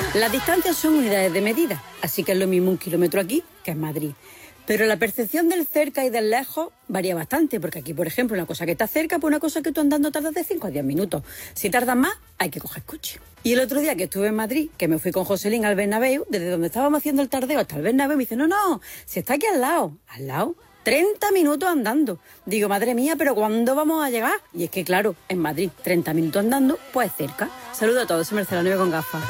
Las distancias son unidades de medida, así que es lo mismo 1 kilómetro aquí que en Madrid. Pero la percepción del cerca y del lejos varía bastante, porque aquí, por ejemplo, una cosa que está cerca, pues una cosa que tú andando tardas de 5 a 10 minutos. Si tardas más, hay que coger coche. Y el otro día que estuve en Madrid, que me fui con Joselín al Bernabéu, desde donde estábamos haciendo el tardeo hasta el Bernabéu, me dice, no, si está aquí al lado, 30 minutos andando. Digo, madre mía, ¿pero cuándo vamos a llegar? Y es que, claro, en Madrid, 30 minutos andando, pues cerca. Saludos a todos, soy Marcela Nieve con gafas.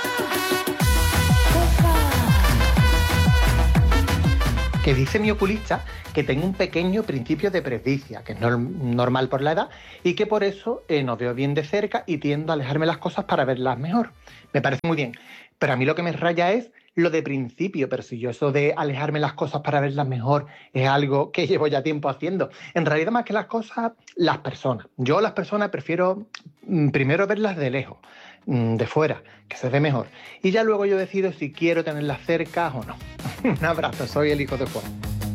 Que dice mi oculista que tengo un pequeño principio de presbicia, que es normal por la edad, y que por eso no veo bien de cerca y tiendo a alejarme las cosas para verlas mejor. Me parece muy bien, pero a mí lo que me raya es lo de principio, pero si yo eso de alejarme las cosas para verlas mejor es algo que llevo ya tiempo haciendo. En realidad, más que las cosas, las personas. Yo las personas prefiero primero verlas de lejos, de fuera, que se ve mejor. Y ya luego yo decido si quiero tenerlas cerca o no. Un abrazo, soy el hijo de Juan.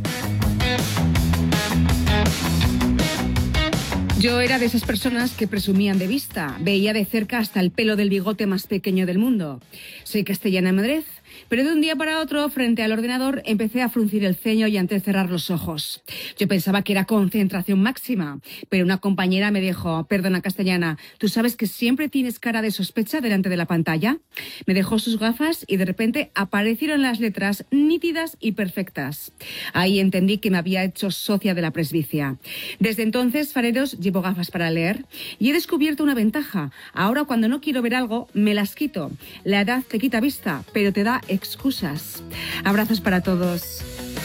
Yo era de esas personas que presumían de vista. Veía de cerca hasta el pelo del bigote más pequeño del mundo. Soy castellana en Madrid, pero de un día para otro, frente al ordenador, empecé a fruncir el ceño y a entrecerrar los ojos. Yo pensaba que era concentración máxima, pero una compañera me dijo, perdona castellana, ¿tú sabes que siempre tienes cara de sospecha delante de la pantalla? Me dejó sus gafas y de repente aparecieron las letras nítidas y perfectas. Ahí entendí que me había hecho socia de la presbicia. Desde entonces, fareros, llevo gafas para leer y he descubierto una ventaja. Ahora cuando no quiero ver algo, me las quito. La edad te quita vista, pero te da excusas. Abrazos para todos.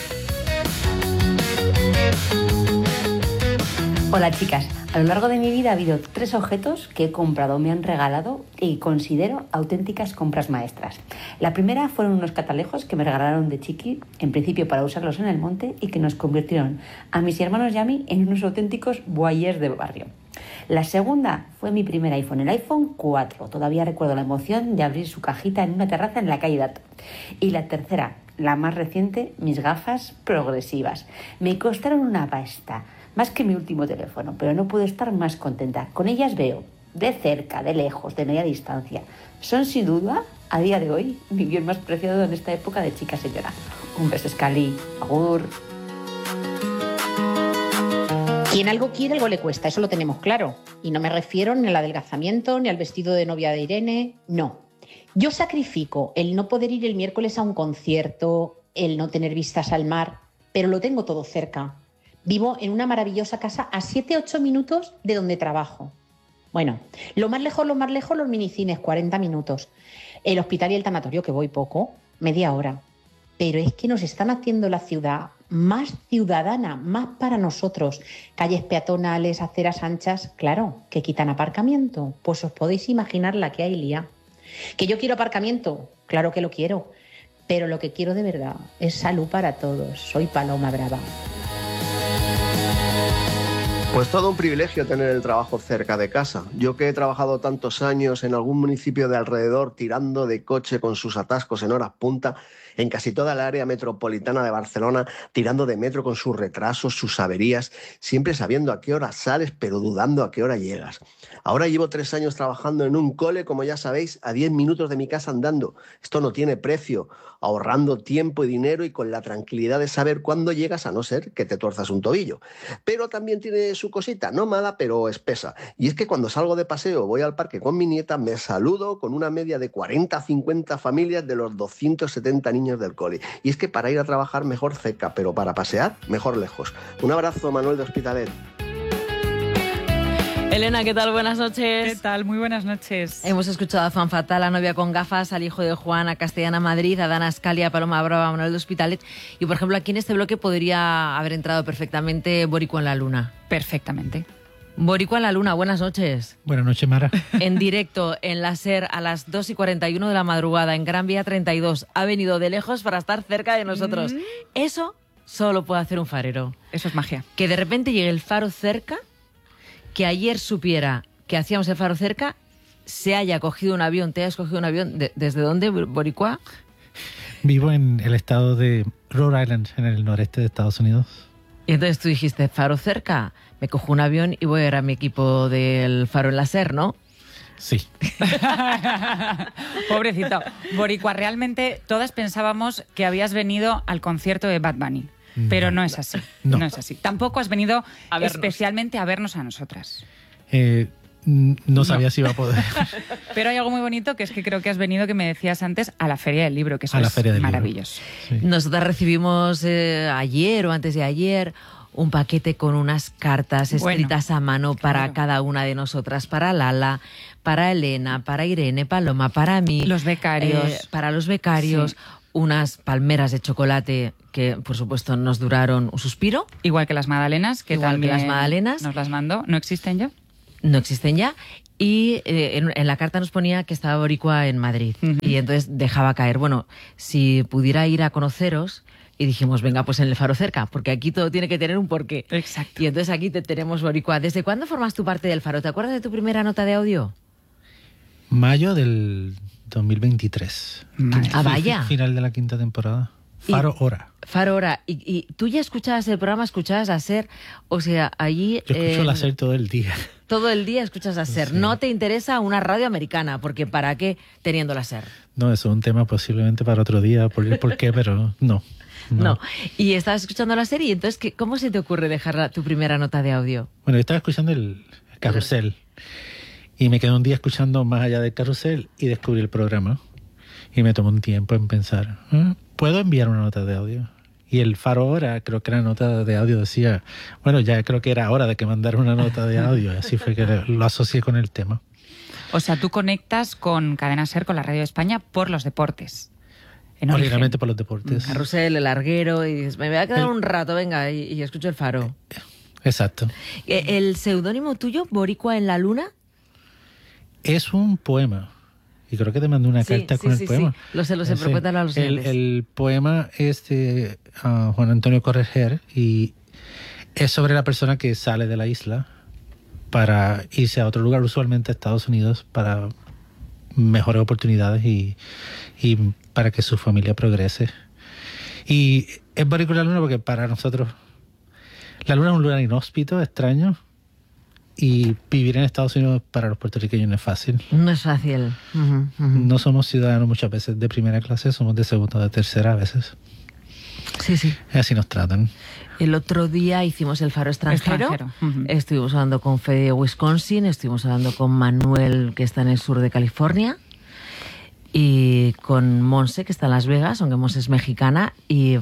Hola chicas, a lo largo de mi vida ha habido 3 objetos que he comprado, me han regalado y considero auténticas compras maestras. La primera fueron unos catalejos que me regalaron de chiqui, en principio para usarlos en el monte, y que nos convirtieron a mis hermanos y a mí en unos auténticos voyeurs de barrio. La segunda fue mi primer iPhone, el iPhone 4. Todavía recuerdo la emoción de abrir su cajita en una terraza en la calle Dato. Y la tercera, la más reciente, mis gafas progresivas. Me costaron una pasta, más que mi último teléfono, pero no puedo estar más contenta. Con ellas veo de cerca, de lejos, de media distancia. Son sin duda, a día de hoy, mi bien más preciado en esta época de chica señora. Un beso, Scali. Agur. Quien algo quiere, algo le cuesta, eso lo tenemos claro. Y no me refiero ni al adelgazamiento, ni al vestido de novia de Irene, no. Yo sacrifico el no poder ir el miércoles a un concierto, el no tener vistas al mar, pero lo tengo todo cerca. Vivo en una maravillosa casa a 7-8 minutos de donde trabajo. Bueno, lo más lejos, los minicines, 40 minutos. El hospital y el tanatorio, que voy poco, media hora. Pero es que nos están haciendo la ciudad más ciudadana, más para nosotros. Calles peatonales, aceras anchas, claro, que quitan aparcamiento. Pues os podéis imaginar la que hay lía. ¿Que yo quiero aparcamiento? Claro que lo quiero. Pero lo que quiero de verdad es salud para todos. Soy Paloma Brava. Pues todo un privilegio tener el trabajo cerca de casa. Yo que he trabajado tantos años en algún municipio de alrededor tirando de coche con sus atascos en horas punta, en casi toda el área metropolitana de Barcelona, tirando de metro con sus retrasos, sus averías, siempre sabiendo a qué hora sales, pero dudando a qué hora llegas. Ahora llevo 3 años trabajando en un cole, como ya sabéis, a 10 minutos de mi casa andando. Esto no tiene precio, ahorrando tiempo y dinero y con la tranquilidad de saber cuándo llegas, a no ser que te tuerzas un tobillo. Pero también tiene su cosita, no mala, pero espesa. Y es que cuando salgo de paseo, voy al parque con mi nieta, me saludo con una media de 40-50 familias de los 270 niños del cole. Y es que para ir a trabajar mejor cerca, pero para pasear mejor lejos. Un abrazo, Manuel de Hospitalet. Elena, ¿qué tal? Buenas noches. ¿Qué tal? Muy buenas noches. Hemos escuchado a Fan Fatal, a Novia con Gafas, al hijo de Juan, a Castellana Madrid, a Dana Scali, a Paloma Brava, a Manuel de Hospitalet. Y, por ejemplo, aquí en este bloque podría haber entrado perfectamente Boricua en la Luna. Perfectamente. Boricua en la Luna, buenas noches. Buenas noches, Mara. En directo, en la SER, a las 2:41 de la madrugada, en Gran Vía 32. Ha venido de lejos para estar cerca de nosotros. Eso solo puede hacer un farero. Eso es magia. Que de repente llegue el faro cerca, que ayer supiera que hacíamos el faro cerca, se haya cogido un avión, te hayas cogido un avión. ¿Desde dónde, Boricua? Vivo en el estado de Rhode Island, en el noreste de Estados Unidos. Y entonces tú dijiste, faro cerca, me cojo un avión y voy a ir a mi equipo del faro en la SER, ¿no? Sí. Pobrecito. Boricua, realmente todas pensábamos que habías venido al concierto de Bad Bunny, pero no es así. No. No es así. Tampoco has venido A vernos. especialmente a vernos a nosotras. No sabía si iba a poder. Pero hay algo muy bonito, que es que creo que has venido, que me decías antes, a la Feria del Libro, que eso A la es Feria del Libro. maravilloso. Sí. Nosotras recibimos ayer o antes de ayer un paquete con unas cartas escritas a mano para claro. cada una de nosotras, para Lala, para Elena, para Irene, Paloma, para mí. Los becarios. Para los becarios. Sí. Unas palmeras de chocolate que, por supuesto, nos duraron un suspiro. Igual que las magdalenas, que Igual que también las magdalenas. nos las mandó. ¿No existen ya? No existen ya. Y en la carta nos ponía que estaba Boricua en Madrid. Ujú. Y entonces dejaba caer, bueno, si pudiera ir a conoceros. Y dijimos, venga, pues en el Faro cerca, porque aquí todo tiene que tener un porqué. Exacto. Y entonces aquí te tenemos, Boricua. ¿Desde cuándo formas tu parte del Faro? ¿Te acuerdas de tu primera nota de audio? Mayo del 2023. Madre. Ah, vaya. Final de la 5ª temporada. Faro Hora. Faro Hora. ¿Y tú ya escuchabas el programa, escuchabas a SER? O sea, allí... Yo escucho la SER todo el día. Todo el día escuchas a SER. Sí. No te interesa una radio americana, porque ¿para qué teniendo la SER? No, eso es un tema posiblemente para otro día, por qué, pero no. No. Y estabas escuchando la serie, y entonces, ¿cómo se te ocurre dejar tu primera nota de audio? Bueno, yo estaba escuchando el carrusel y me quedé un día escuchando más allá del carrusel y descubrí el programa y me tomó un tiempo en pensar, ¿puedo enviar una nota de audio? Y el Faro Hora, creo que la nota de audio decía, bueno, ya creo que era hora de que mandara una nota de audio, y así fue que lo asocié con el tema. O sea, tú conectas con Cadena SER, con la Radio de España, por los deportes. En origen. Originalmente por los deportes. Carrusel, el larguero, y dices, me voy a quedar un rato, venga, y escucho el Faro. Exacto. ¿El seudónimo tuyo, Boricua en la Luna? Es un poema. Y creo que te mandé una carta con el poema. Sí. Lo sé, pero cuéntalo a los oyentes. El poema es de Juan Antonio Correger y es sobre la persona que sale de la isla para irse a otro lugar, usualmente a Estados Unidos, para mejores oportunidades y para que su familia progrese. Y es Boricua en la Luna porque para nosotros la Luna es un lugar inhóspito, extraño, y vivir en Estados Unidos para los puertorriqueños no es fácil. No es fácil. Uh-huh, uh-huh. No somos ciudadanos muchas veces de primera clase, somos de segunda o de tercera a veces. Sí, sí. Así nos tratan. El otro día hicimos el Faro extranjero. Uh-huh. Estuvimos hablando con Fede de Wisconsin, estuvimos hablando con Manuel, que está en el sur de California, y con Monse, que está en Las Vegas, aunque Monse es mexicana, y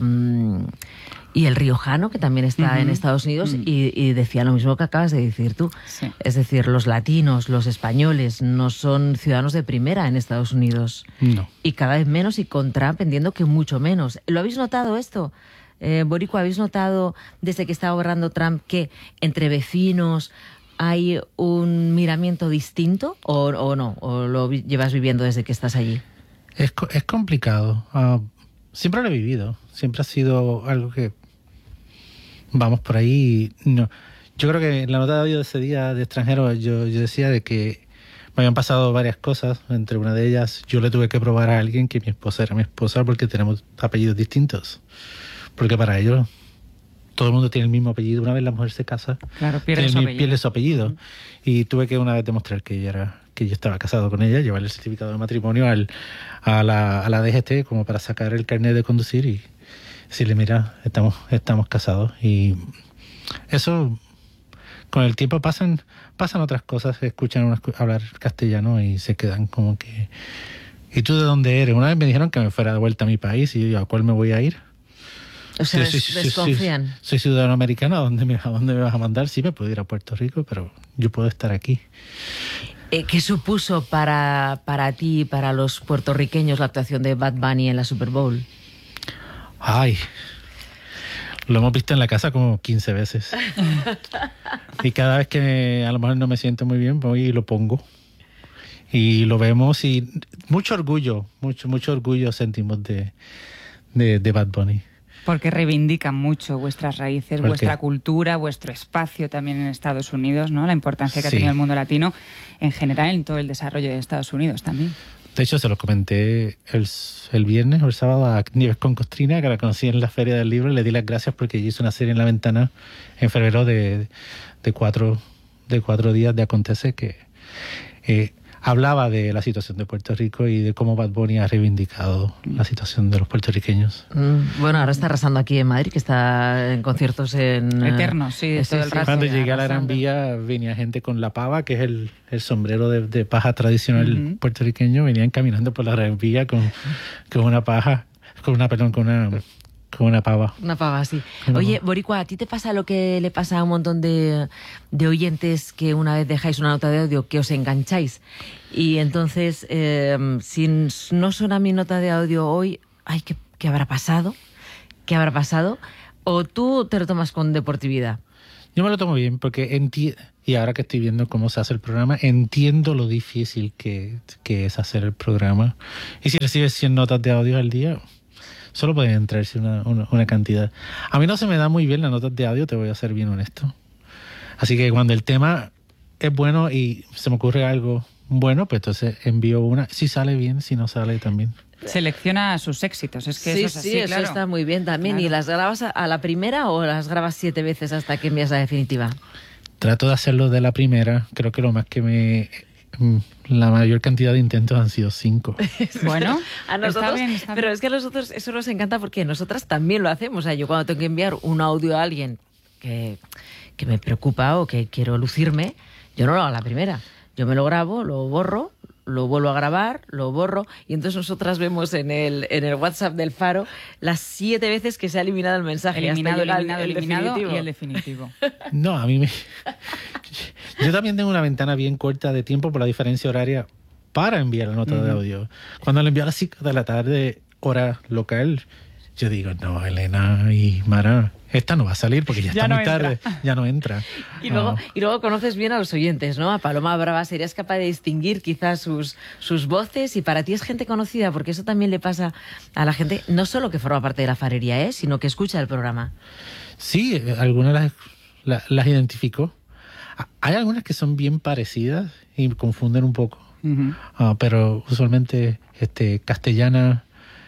el riojano, que también está en Estados Unidos, y decía lo mismo que acabas de decir tú. Sí. Es decir, los latinos, los españoles, no son ciudadanos de primera en Estados Unidos. No. Y cada vez menos, y con Trump entiendo que mucho menos. ¿Lo habéis notado esto? Boricua, ¿habéis notado desde que está gobernando Trump que entre vecinos hay un miramiento distinto o no? ¿O lo llevas viviendo desde que estás allí? Es complicado. Siempre lo he vivido. Siempre ha sido algo que vamos por ahí. No. Yo creo que en la nota de audio de ese día de extranjero yo decía de que me habían pasado varias cosas. Entre una de ellas, yo le tuve que probar a alguien que mi esposa era mi esposa porque tenemos apellidos distintos. Porque para ellos todo el mundo tiene el mismo apellido. Una vez la mujer se casa, Claro, pierde su apellido. Y tuve que una vez demostrar que yo estaba casado con ella, llevarle el certificado de matrimonio a la DGT como para sacar el carnet de conducir y decirle, mira, estamos casados. Y eso, con el tiempo pasan otras cosas, escuchan hablar castellano y se quedan como que... ¿Y tú de dónde eres? Una vez me dijeron que me fuera de vuelta a mi país y yo digo, ¿a cuál me voy a ir? O sea, Sí, desconfían. Soy ciudadano americano, ¿a dónde me vas a mandar? Sí, me puedo ir a Puerto Rico, pero yo puedo estar aquí. ¿Qué supuso para ti y para los puertorriqueños la actuación de Bad Bunny en la Super Bowl? Ay, lo hemos visto en la casa como 15 veces. Y cada vez que a lo mejor no me siento muy bien, voy y lo pongo. Y lo vemos y mucho orgullo sentimos de Bad Bunny. Porque reivindican mucho vuestras raíces, vuestra cultura, vuestro espacio también en Estados Unidos, ¿no? La importancia que ha tenido el mundo latino en general en todo el desarrollo de Estados Unidos también. De hecho, se lo comenté el viernes o el sábado a Nieves con Costrina, que la conocí en la Feria del Libro, y le di las gracias porque ella hizo una serie en La Ventana en febrero de 4 días de Acontece, que hablaba de la situación de Puerto Rico y de cómo Bad Bunny ha reivindicado la situación de los puertorriqueños. Bueno, ahora está arrasando aquí en Madrid, que está en conciertos en... Eternos, sí, todo el rato. Cuando llegué a la Gran Vía venía gente con la pava, que es el sombrero de paja tradicional puertorriqueño, venían caminando por la Gran Vía con una paja, con una pava. Una pava, sí. Oye, Boricua, ¿a ti te pasa lo que le pasa a un montón de oyentes que una vez dejáis una nota de audio que os engancháis? Y entonces, si no suena mi nota de audio hoy, ay, ¿qué habrá pasado? ¿Qué habrá pasado? ¿O tú te lo tomas con deportividad? Yo me lo tomo bien porque y ahora que estoy viendo cómo se hace el programa, entiendo lo difícil que es hacer el programa. Y si recibes 100 notas de audio al día, solo pueden entrarse una cantidad. A mí no se me da muy bien las notas de audio, te voy a ser bien honesto. Así que cuando el tema es bueno y se me ocurre algo bueno, pues entonces envío una. Si sale bien, si no sale también. Selecciona sus éxitos, es que sí, eso es así, sí, eso claro. está muy bien también. Claro. ¿Y las grabas a la primera o las grabas 7 veces hasta que envías la definitiva? Trato de hacerlo de la primera. Creo que lo más que la mayor cantidad de intentos han sido 5. Bueno, a nosotros, está bien. Pero es que a nosotros eso nos encanta porque nosotras también lo hacemos. O sea, yo cuando tengo que enviar un audio a alguien que me preocupa o que quiero lucirme, yo no lo hago a la primera. Yo me lo grabo, lo borro, lo vuelvo a grabar, lo borro, y entonces nosotras vemos en el WhatsApp del Faro las 7 veces que se ha eliminado el mensaje. Eliminado definitivo. y el definitivo. No, yo también tengo una ventana bien corta de tiempo por la diferencia horaria para enviar la nota de audio. Cuando la envío a las 5 de la tarde, hora local, yo digo, no, Elena y Mara, esta no va a salir porque ya está muy tarde, ya no entra. Y luego conoces bien a los oyentes, ¿no? A Paloma Brava, serías capaz de distinguir quizás sus voces, y para ti es gente conocida, porque eso también le pasa a la gente, no solo que forma parte de la farería, sino que escucha el programa. Sí, algunas las identifico. Hay algunas que son bien parecidas y confunden un poco, pero usualmente castellana,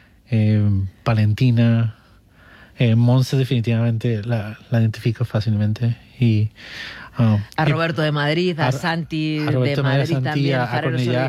palentina, Monse definitivamente la identifico fácilmente. Y a Roberto de Madrid, a Santi de Madrid también, a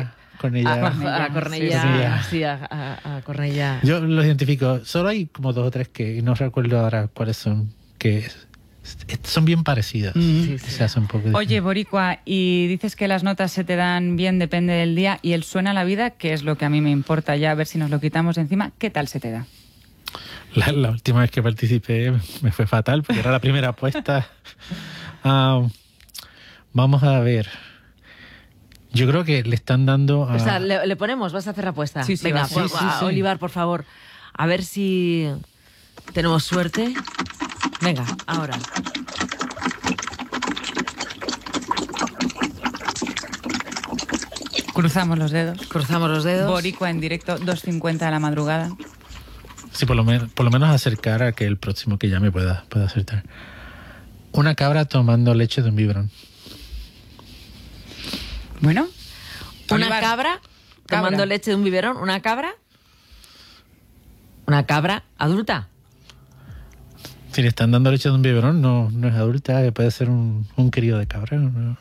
Cornellá. Yo los identifico. Solo hay como 2 o 3 que no recuerdo ahora cuáles son, que son bien parecidas. Se hace un poco. Oye, Boricua, y dices que las notas se te dan bien, depende del día, y el suena a la vida, que es lo que a mí me importa ya, a ver si nos lo quitamos de encima. ¿Qué tal se te da? La última vez que participé me fue fatal porque era la primera apuesta. Vamos a ver. Yo creo que le están dando... O sea, le ponemos, vas a hacer la apuesta. Sí, venga, sí. Olivar, por favor. A ver si tenemos suerte. Venga, ahora. Cruzamos los dedos. Boricua en directo, 2:50 de la madrugada. Sí, por lo menos acercar a que el próximo que llame pueda acertar. Una cabra tomando leche de un biberón. Bueno. Una cabra tomando leche de un biberón. ¿Una cabra? ¿Una cabra adulta? Si le están dando leche de un biberón, no es adulta, puede ser un crío de cabra. ¿No?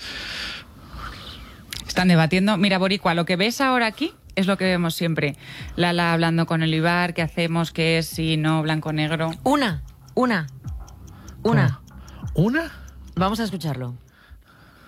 Están debatiendo. Mira, Boricua, lo que ves ahora aquí es lo que vemos siempre. Lala hablando con Olivar, ¿qué hacemos? ¿Qué es? Si no, blanco-negro. Una. ¿Una? Vamos a escucharlo.